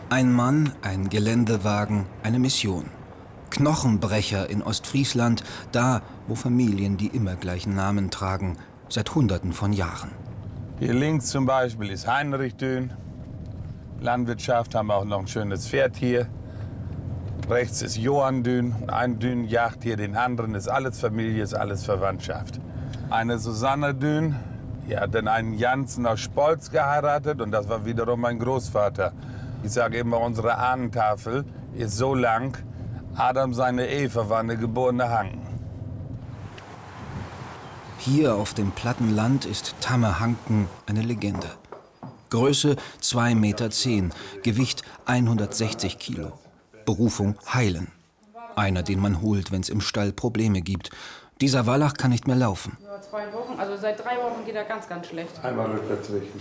Ein Mann, ein Geländewagen, eine Mission. Knochenbrecher in Ostfriesland, da, wo Familien die immer gleichen Namen tragen, seit Hunderten von Jahren. Hier links zum Beispiel ist Heinrich Dün. Landwirtschaft, haben auch noch ein schönes Pferd hier. Rechts ist Johann Dün. Ein Dün jagt hier den anderen, ist alles Familie, ist alles Verwandtschaft. Eine Susanne Dün, die hat dann einen Jansen aus Spolz geheiratet und das war wiederum mein Großvater. Ich sage immer, unsere Ahnentafel ist so lang, Adam seine Eva war eine geborene Hanken. Hier auf dem platten Land ist Tamme Hanken eine Legende. Größe 2,10 Meter, Gewicht 160 Kilo. Berufung heilen. Einer, den man holt, wenn es im Stall Probleme gibt. Dieser Wallach kann nicht mehr laufen. Ja, 2 Wochen, also seit 3 Wochen geht er ganz, ganz schlecht. Einmal rückwärts richten.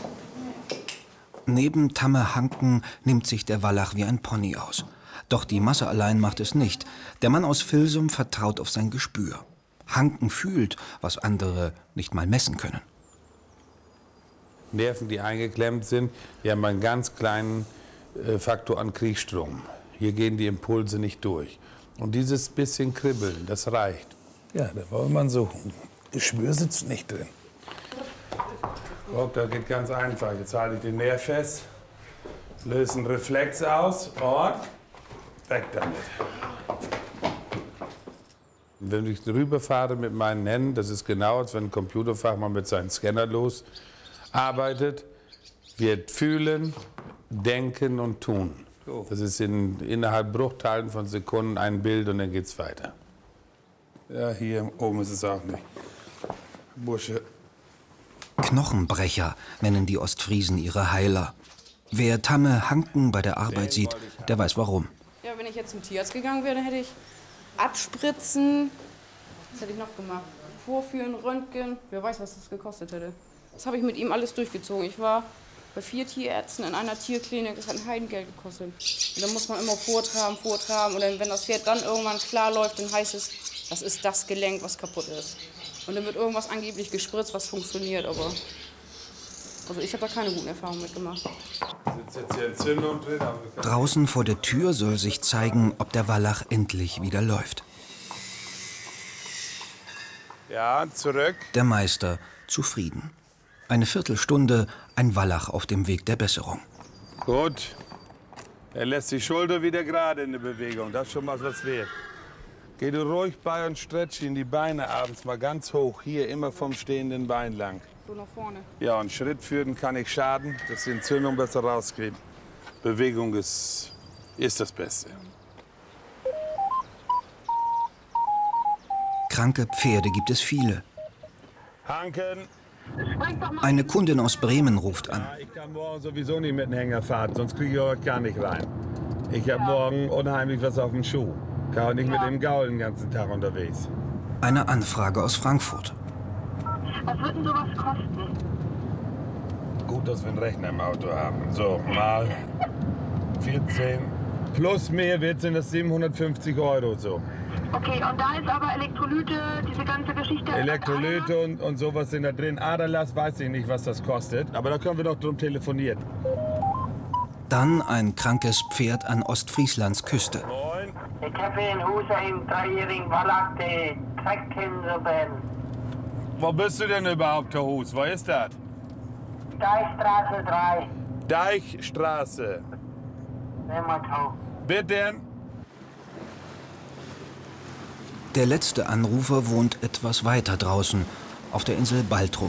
Neben Tamme Hanken nimmt sich der Wallach wie ein Pony aus. Doch die Masse allein macht es nicht. Der Mann aus Vilsum vertraut auf sein Gespür. Hanken fühlt, was andere nicht mal messen können. Nerven, die eingeklemmt sind, die haben einen ganz kleinen Faktor an Kriechstrom. Hier gehen die Impulse nicht durch. Und dieses bisschen Kribbeln, das reicht. Ja, da wollen wir mal suchen. Geschwür sitzt nicht drin. Guck, das geht ganz einfach. Jetzt halte ich den Nerv fest, löse einen Reflex aus und weg damit. Wenn ich rüberfahre mit meinen Händen, das ist genau, als wenn ein Computerfachmann mit seinem Scanner losarbeitet, wird fühlen, denken und tun. Das ist innerhalb Bruchteilen von Sekunden ein Bild und dann geht's weiter. Ja, hier oben ist es auch nicht. Bursche. Knochenbrecher nennen die Ostfriesen ihre Heiler. Wer Tamme Hanken bei der Arbeit sieht, der weiß warum. Ja, wenn ich jetzt zum Tierarzt gegangen wäre, dann hätte ich abspritzen. Was hätte ich noch gemacht? Vorführen, Röntgen. Wer weiß, was das gekostet hätte. Das habe ich mit ihm alles durchgezogen. Ich war bei 4 Tierärzten in einer Tierklinik. Das hat ein Heidengeld gekostet. Und dann muss man immer vortraben. Und dann, wenn das Pferd dann irgendwann klar läuft, dann heißt es, das ist das Gelenk, was kaputt ist. Und dann wird irgendwas angeblich gespritzt, was funktioniert. Aber also ich habe da keine guten Erfahrungen mitgemacht. Draußen vor der Tür soll sich zeigen, ob der Wallach endlich wieder läuft. Ja, zurück. Der Meister zufrieden. Eine Viertelstunde, ein Wallach auf dem Weg der Besserung. Gut. Er lässt die Schulter wieder gerade in der Bewegung. Das ist schon mal was wert. Geh du ruhig bei und stretch ihn die Beine abends mal ganz hoch. Hier immer vom stehenden Bein lang. So nach vorne. Ja, und Schritt führen kann nicht schaden, dass die Entzündung besser rauskriegt. Bewegung ist das Beste. Kranke Pferde gibt es viele. Hanken! Eine Kundin aus Bremen ruft an. Ja, ich kann morgen sowieso nicht mit dem Hänger fahren, sonst kriege ich euch gar nicht rein. Ich habe morgen unheimlich was auf dem Schuh. Kann auch nicht mit dem Gaul den ganzen Tag unterwegs. Eine Anfrage aus Frankfurt. Was wird denn sowas kosten? Gut, dass wir einen Rechner im Auto haben. So, mal 14. Plus Mehrwert sind das 750 € so. Okay, und da ist aber Elektrolyte, diese ganze Geschichte... Elektrolyte und sowas sind da drin. Aderlass weiß ich nicht, was das kostet. Aber da können wir doch drum telefonieren. Dann ein krankes Pferd an Ostfrieslands Küste. Moin. Ich habe in Huse im 3-jährigen Wallach den Treckkinselben. Wo bist du denn überhaupt, Herr Hus? Wo ist das? Deichstraße 3. Deichstraße. Nemmertau. Bitte? Der letzte Anrufer wohnt etwas weiter draußen, auf der Insel Baltrum.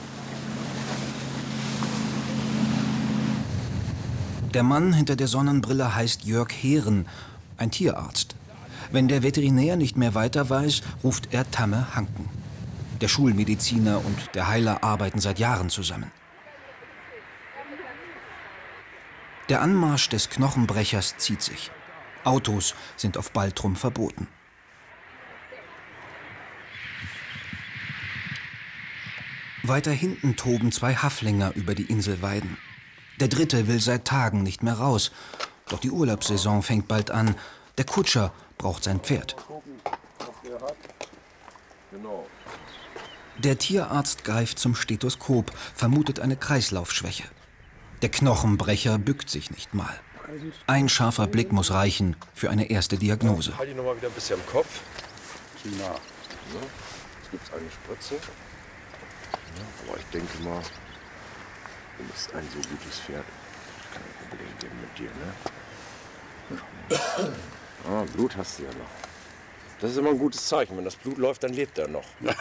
Der Mann hinter der Sonnenbrille heißt Jörg Heeren, ein Tierarzt. Wenn der Veterinär nicht mehr weiter weiß, ruft er Tamme Hanken. Der Schulmediziner und der Heiler arbeiten seit Jahren zusammen. Der Anmarsch des Knochenbrechers zieht sich. Autos sind auf Baltrum verboten. Weiter hinten toben 2 Haflinger über die Inselweiden. Der dritte will seit Tagen nicht mehr raus. Doch die Urlaubssaison fängt bald an. Der Kutscher braucht sein Pferd. Der Tierarzt greift zum Stethoskop, vermutet eine Kreislaufschwäche. Der Knochenbrecher bückt sich nicht mal. Ein scharfer Blick muss reichen für eine erste Diagnose. Halt die noch mal wieder ein bisschen am Kopf. So, jetzt gibt es eine Spritze. Ja, aber ich denke mal, du bist ein so gutes Pferd. Kein Problem geben mit dir, ne? Ah, Blut hast du ja noch. Das ist immer ein gutes Zeichen. Wenn das Blut läuft, dann lebt er noch.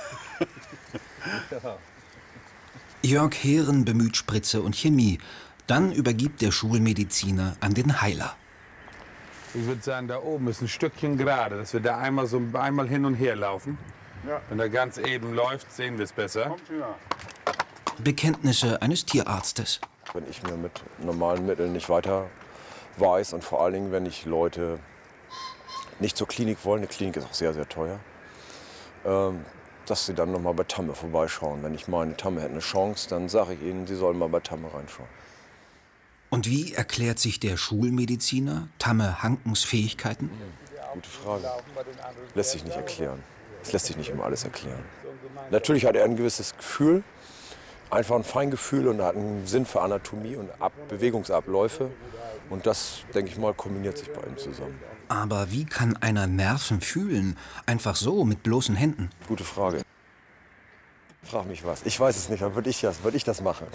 Jörg Heeren bemüht Spritze und Chemie. Dann übergibt der Schulmediziner an den Heiler. Ich würde sagen, da oben ist ein Stückchen gerade, dass wir da einmal hin und her laufen. Ja. Wenn er ganz eben läuft, sehen wir es besser. Bekenntnisse eines Tierarztes. Wenn ich mir mit normalen Mitteln nicht weiter weiß und vor allen Dingen, wenn ich Leute nicht zur Klinik wollen, eine Klinik ist auch sehr, sehr teuer, dass sie dann noch mal bei Tamme vorbeischauen. Wenn ich meine, Tamme hätte eine Chance, dann sage ich ihnen, sie sollen mal bei Tamme reinschauen. Und wie erklärt sich der Schulmediziner Tamme Hankens Fähigkeiten? Gute Frage. Lässt sich nicht erklären. Es lässt sich nicht immer alles erklären. Natürlich hat er ein gewisses Gefühl, einfach ein Feingefühl, und er hat einen Sinn für Anatomie und Bewegungsabläufe. Und das, denke ich mal, kombiniert sich bei ihm zusammen. Aber wie kann einer Nerven fühlen? Einfach so, mit bloßen Händen? Gute Frage. Frag mich was. Ich weiß es nicht, dann würde ich das machen.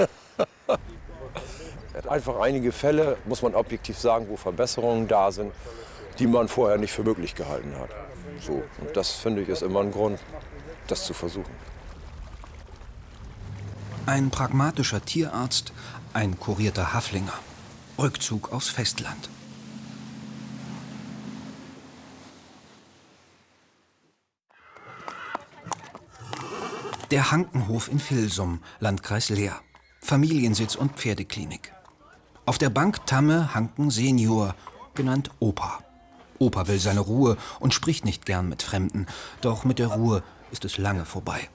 Einfach einige Fälle, muss man objektiv sagen, wo Verbesserungen da sind, die man vorher nicht für möglich gehalten hat. So. Und das, finde ich, ist immer ein Grund, das zu versuchen. Ein pragmatischer Tierarzt, ein kurierter Haflinger. Rückzug aufs Festland. Der Hankenhof in Vilsum, Landkreis Leer. Familiensitz und Pferdeklinik. Auf der Bank Tamme Hanken Senior, genannt Opa. Opa will seine Ruhe und spricht nicht gern mit Fremden. Doch mit der Ruhe ist es lange vorbei.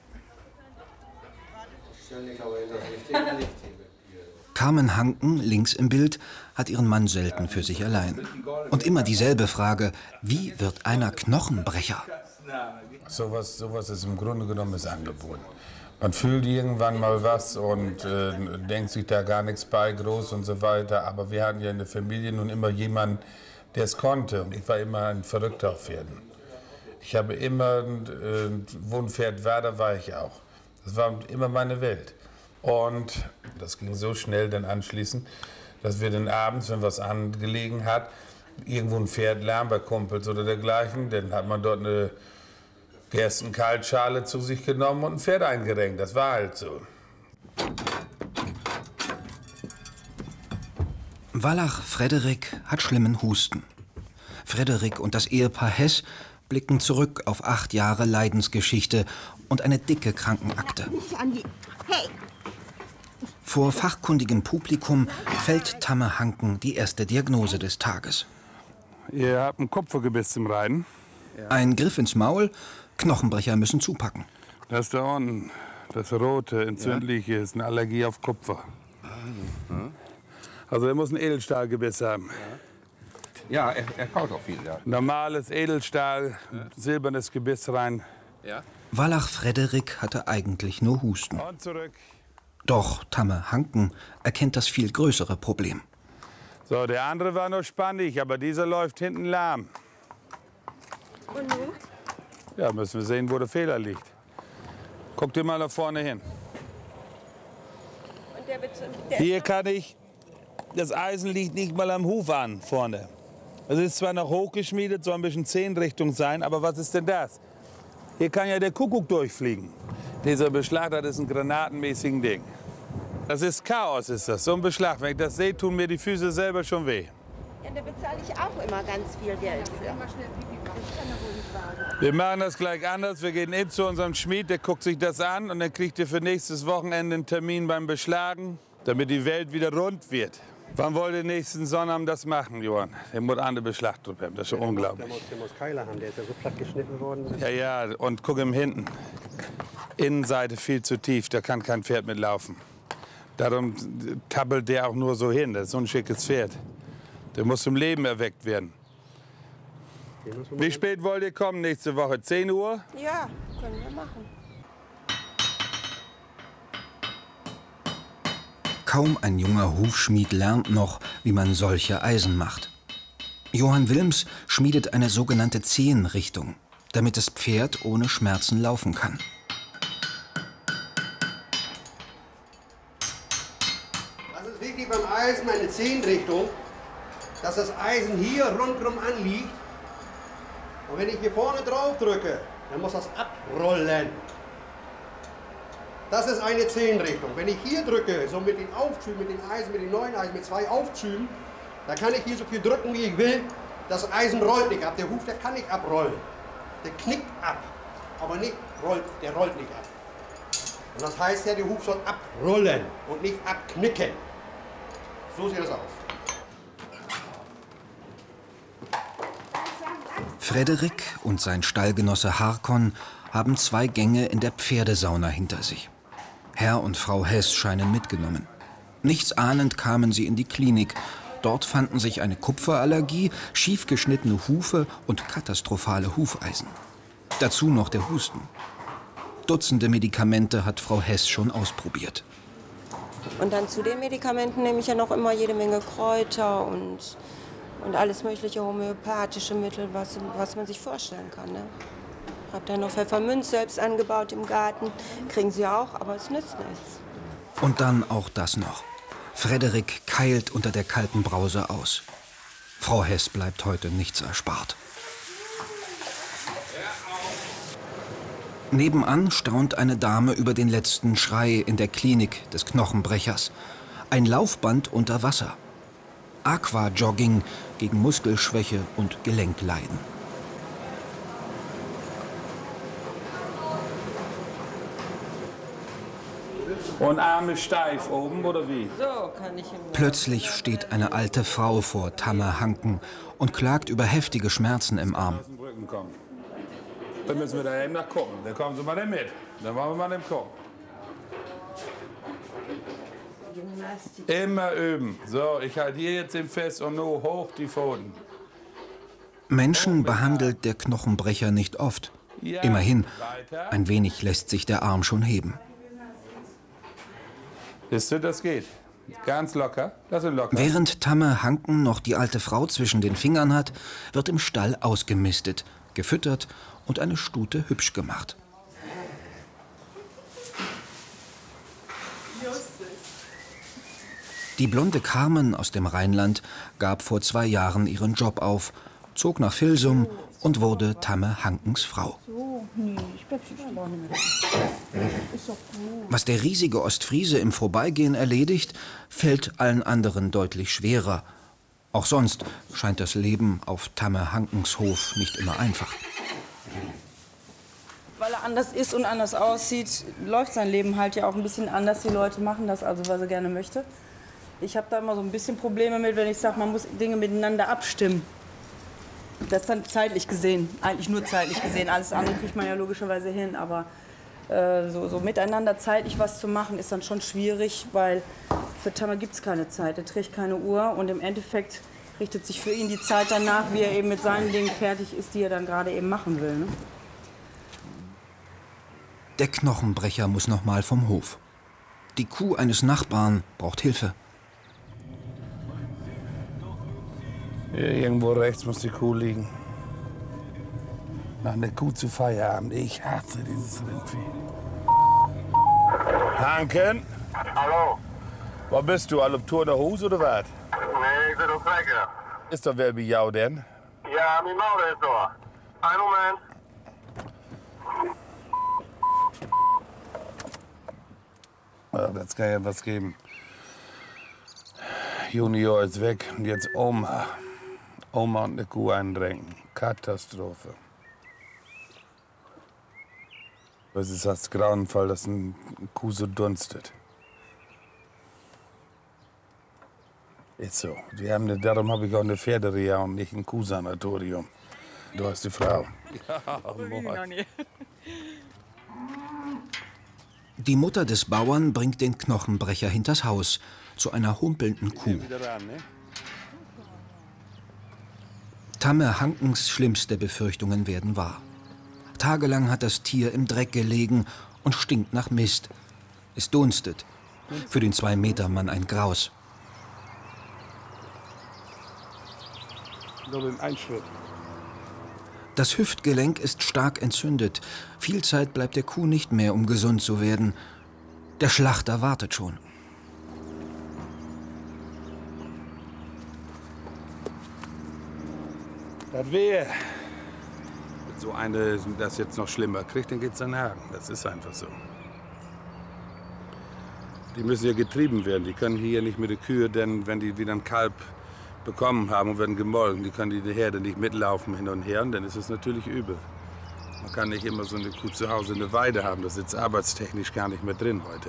Carmen Hanken, links im Bild, hat ihren Mann selten für sich allein. Und immer dieselbe Frage, wie wird einer Knochenbrecher? Sowas ist im Grunde genommen das Angebot. Man fühlt irgendwann mal was und denkt sich da gar nichts bei, groß und so weiter. Aber wir hatten ja in der Familie nun immer jemanden, der es konnte. Und ich war immer ein Verrückter auf Pferden. Ich habe immer, wo ein Pferd war, da war ich auch. Das war immer meine Welt. Und das ging so schnell dann anschließend, dass wir dann abends, wenn was angelegen hat, irgendwo ein Pferd Lärm bei Kumpels oder dergleichen, dann hat man dort eine Gerstenkaltschale zu sich genommen und ein Pferd eingerenkt. Das war halt so. Wallach Frederik hat schlimmen Husten. Frederik und das Ehepaar Hess blicken zurück auf 8 Jahre Leidensgeschichte und eine dicke Krankenakte. Vor fachkundigem Publikum fällt Tamme Hanken die erste Diagnose des Tages. Ihr habt ein Kupfergebiss zum Reiten. Ein Griff ins Maul, Knochenbrecher müssen zupacken. Das da unten, das rote, entzündliche, ist eine Allergie auf Kupfer. Also er muss ein Edelstahlgebiss haben. Ja, er kaut auch viel, ja. Normales Edelstahl, silbernes Gebiss rein. Ja. Wallach Frederik hatte eigentlich nur Husten. Und zurück. Doch Tamme Hanken erkennt das viel größere Problem. So, der andere war noch spannig, aber dieser läuft hinten lahm. Und nun? Ja, müssen wir sehen, wo der Fehler liegt. Guck dir mal nach vorne hin. Und Hier kann ich, das Eisen liegt nicht mal am Huf an, vorne. Es ist zwar noch hochgeschmiedet, soll ein bisschen Zehenrichtung sein, aber was ist denn das? Hier kann ja der Kuckuck durchfliegen. Dieser Beschlag, das ist ein granatenmäßiges Ding. Das ist Chaos, ist das, so ein Beschlag. Wenn ich das sehe, tun mir die Füße selber schon weh. Ja, da bezahle ich auch immer ganz viel Geld für. Wir machen das gleich anders. Wir gehen hin zu unserem Schmied, der guckt sich das an und dann kriegt ihr für nächstes Wochenende einen Termin beim Beschlagen, damit die Welt wieder rund wird. Wann wollt ihr nächsten Sonnabend das machen, Johann? Der muss andere Beschlag drüber haben, das ist schon unglaublich. Der muss Keiler haben, der ist ja so platt geschnitten worden. Ja, und guck ihm hinten. Innenseite viel zu tief, da kann kein Pferd mitlaufen. Darum tappelt der auch nur so hin, das ist so ein schickes Pferd. Der muss zum Leben erweckt werden. Wie spät wollt ihr kommen nächste Woche? 10 Uhr? Ja, können wir machen. Kaum ein junger Hufschmied lernt noch, wie man solche Eisen macht. Johann Wilms schmiedet eine sogenannte Zehenrichtung, damit das Pferd ohne Schmerzen laufen kann. Das ist wichtig beim Eisen, eine Zehenrichtung, dass das Eisen hier rundherum anliegt. Und wenn ich hier vorne drauf drücke, dann muss das abrollen. Das ist eine Zehenrichtung. Wenn ich hier drücke, so mit den Aufzügen, mit den Eisen, mit den neuen Eisen, mit 2 Aufzügen, dann kann ich hier so viel drücken, wie ich will. Das Eisen rollt nicht ab. Der Huf, der kann nicht abrollen. Der knickt ab, aber nicht rollt, der rollt nicht ab. Und das heißt ja, der Huf soll abrollen und nicht abknicken. So sieht das aus. Frederik und sein Stallgenosse Harkon haben 2 Gänge in der Pferdesauna hinter sich. Herr und Frau Hess scheinen mitgenommen. Nichts ahnend kamen sie in die Klinik. Dort fanden sich eine Kupferallergie, schief geschnittene Hufe und katastrophale Hufeisen. Dazu noch der Husten. Dutzende Medikamente hat Frau Hess schon ausprobiert. Und dann zu den Medikamenten nehme ich ja noch immer jede Menge Kräuter und alles mögliche homöopathische Mittel, was man sich vorstellen kann. Ne? Hab dann noch Pfefferminz selbst angebaut im Garten. Kriegen sie auch, aber es nützt nichts. Und dann auch das noch. Frederik keilt unter der kalten Brause aus. Frau Hess bleibt heute nichts erspart. Nebenan staunt eine Dame über den letzten Schrei in der Klinik des Knochenbrechers. Ein Laufband unter Wasser. Aquajogging gegen Muskelschwäche und Gelenkleiden. Und Arme steif oben, oder wie? So kann ich ihm. Plötzlich steht eine alte Frau vor Tamme Hanken und klagt über heftige Schmerzen im Arm. Dann müssen wir da eben nach gucken. Dann kommen Sie mal dann mit. Dann wollen wir mal dem gucken. Immer üben. So, ich halte hier jetzt im Fest und nur hoch die Pfoten. Menschen behandelt der Knochenbrecher nicht oft. Immerhin, ein wenig lässt sich der Arm schon heben. Siehst du, das geht. Ganz locker. Das ist locker. Während Tamme Hanken noch die alte Frau zwischen den Fingern hat, wird im Stall ausgemistet, gefüttert und eine Stute hübsch gemacht. Die blonde Carmen aus dem Rheinland gab vor 2 Jahren ihren Job auf, zog nach Vilsum und wurde Tamme Hankens Frau. Was der riesige Ostfriese im Vorbeigehen erledigt, fällt allen anderen deutlich schwerer. Auch sonst scheint das Leben auf Tamme Hankens Hof nicht immer einfach. Weil er anders ist und anders aussieht, läuft sein Leben halt ja auch ein bisschen anders. Die Leute machen das also, was er gerne möchte. Ich habe da immer so ein bisschen Probleme mit, wenn ich sage, man muss Dinge miteinander abstimmen. Das dann zeitlich gesehen, eigentlich nur zeitlich gesehen. Alles andere kriegt man ja logischerweise hin, aber so miteinander zeitlich was zu machen, ist dann schon schwierig, weil für Tamme gibt es keine Zeit, er trägt keine Uhr und im Endeffekt richtet sich für ihn die Zeit danach, wie er eben mit seinen Dingen fertig ist, die er dann gerade eben machen will. Ne? Der Knochenbrecher muss noch mal vom Hof. Die Kuh eines Nachbarn braucht Hilfe. Hier irgendwo rechts muss die Kuh liegen. Nach einer Kuh zu Feierabend. Ich hasse dieses Rindvieh. Hanken? Hallo? Wo bist du? Auf Tour der Hus oder was? Nee, ich bin auf Trecker. Ist doch wer wie jou denn? Ja, mein Maul ist da. Einen Moment. Oh, das kann ja was geben. Junior ist weg und jetzt Oma. Oma und eine Kuh eindrängen. Katastrophe. Es ist das grauenvoll, dass eine Kuh so dunstet. Ist so. Darum habe ich auch eine Pferdereha und nicht ein Kuhsanatorium. Du hast die Frau. Ja, moin. Die Mutter des Bauern bringt den Knochenbrecher hinters Haus, zu einer humpelnden Kuh. Tamme Hankens schlimmste Befürchtungen werden wahr. Tagelang hat das Tier im Dreck gelegen und stinkt nach Mist. Es dunstet. Für den 2-Meter-Mann ein Graus. Nur in einen Schritt. Das Hüftgelenk ist stark entzündet. Viel Zeit bleibt der Kuh nicht mehr, um gesund zu werden. Der Schlachter wartet schon. Das wäre. Wenn so eine das jetzt noch schlimmer kriegt, dann geht's an den Haken. Das ist einfach so. Die müssen ja getrieben werden. Die können hier nicht mit den Kühen, denn wenn die wieder ein Kalb bekommen haben und werden gemolken, die können die Herde nicht mitlaufen hin und her, und dann ist es natürlich übel. Man kann nicht immer so eine Kuh zu Hause eine Weide haben, das sitzt arbeitstechnisch gar nicht mehr drin heute.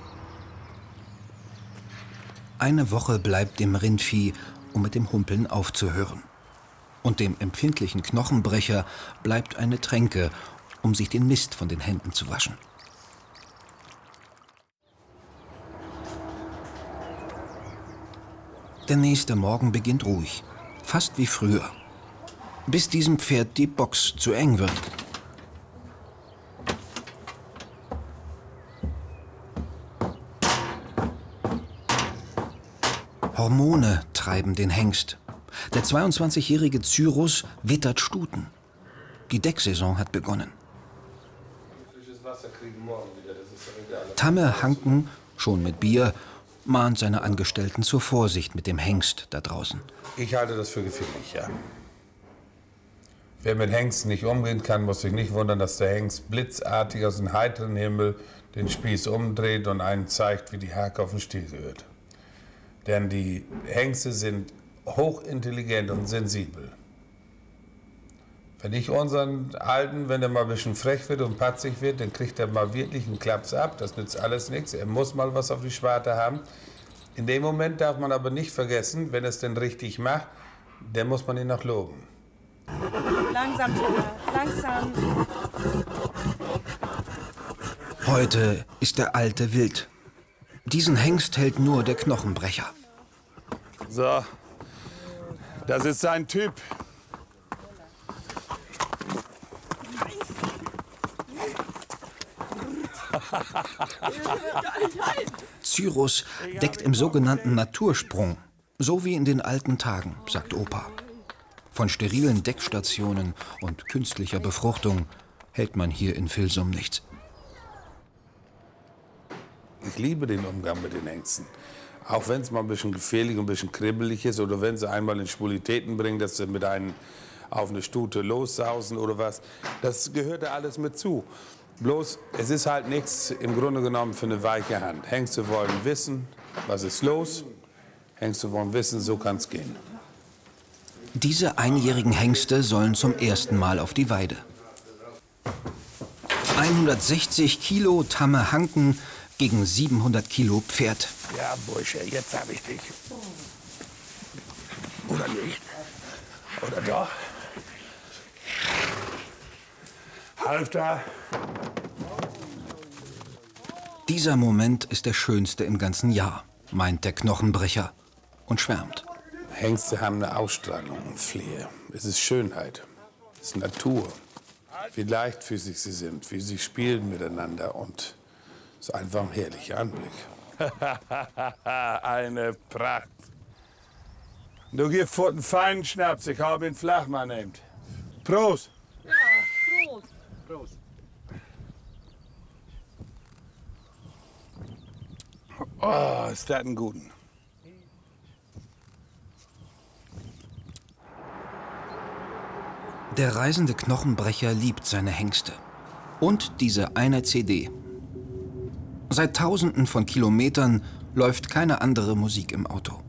Eine Woche bleibt dem Rindvieh, um mit dem Humpeln aufzuhören. Und dem empfindlichen Knochenbrecher bleibt eine Tränke, um sich den Mist von den Händen zu waschen. Der nächste Morgen beginnt ruhig, fast wie früher, bis diesem Pferd die Box zu eng wird. Hormone treiben den Hengst. Der 22-jährige Cyrus wittert Stuten. Die Decksaison hat begonnen. Tamme Hanken, schon mit Bier, mahnt seine Angestellten zur Vorsicht mit dem Hengst da draußen. Ich halte das für gefährlich, ja. Wer mit Hengsten nicht umgehen kann, muss sich nicht wundern, dass der Hengst blitzartig aus dem heiteren Himmel den Spieß umdreht und einen zeigt, wie die Hake auf den Stiel gehört. Denn die Hengste sind hochintelligent und sensibel. Wenn ich unseren Alten, wenn er mal ein bisschen frech wird und patzig wird, dann kriegt er mal wirklich einen Klaps ab. Das nützt alles nichts. Er muss mal was auf die Schwarte haben. In dem Moment darf man aber nicht vergessen, wenn er es denn richtig macht, dann muss man ihn noch loben. Langsam, langsam. Heute ist der Alte wild. Diesen Hengst hält nur der Knochenbrecher. So, das ist sein Typ. Cyrus deckt im sogenannten Natursprung, so wie in den alten Tagen, sagt Opa. Von sterilen Deckstationen und künstlicher Befruchtung hält man hier in Vilsum nichts. Ich liebe den Umgang mit den Hengsten. Auch wenn es mal ein bisschen gefährlich und ein bisschen kribbelig ist oder wenn sie einmal in Schwulitäten bringen, dass sie mit einem auf eine Stute lossausen oder was. Das gehört da alles mit zu. Bloß, es ist halt nichts im Grunde genommen für eine weiche Hand. Hengste wollen wissen, was ist los. Hengste wollen wissen, so kann es gehen. Diese einjährigen Hengste sollen zum ersten Mal auf die Weide. 160 Kilo Tamme Hanken gegen 700 Kilo Pferd. Ja, Bursche, jetzt hab ich dich. Oder nicht? Oder doch? Halfter. Dieser Moment ist der schönste im ganzen Jahr, meint der Knochenbrecher und schwärmt. Hengste haben eine Ausstrahlung, ein Flair. Es ist Schönheit, es ist Natur. Wie leichtfüßig sie sind, wie sie spielen miteinander und es ist einfach ein herrlicher Anblick. Eine Pracht. Du gibst vor den feinen Schnaps, ich habe ihn Flachmann nehmt. Prost! Ja, Prost! Prost! Oh, ist das ein Guten. Der reisende Knochenbrecher liebt seine Hengste. Und diese eine CD. Seit Tausenden von Kilometern läuft keine andere Musik im Auto.